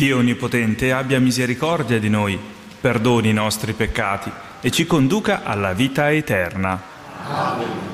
Dio Onnipotente abbia misericordia di noi, perdoni i nostri peccati e ci conduca alla vita eterna. Amen.